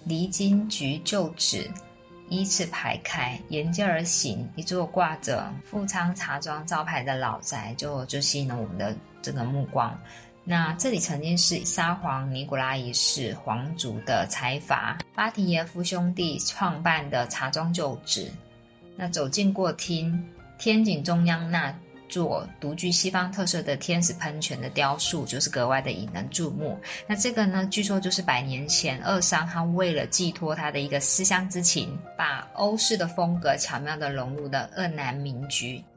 离金菊旧址依次排开，沿街而行，一座挂着富昌茶庄招牌的老宅就吸引了我们的这个目光。那这里曾经是沙皇尼古拉一世皇族的财阀巴提耶夫兄弟创办的茶庄旧址。那走进过厅，天井中央那座独具西方特色的天使喷泉的雕塑就是格外的引人注目。那这个呢，据说就是100年前二商他为了寄托他的一个思乡之情，把欧式的风格巧妙地融入了鄂南民居。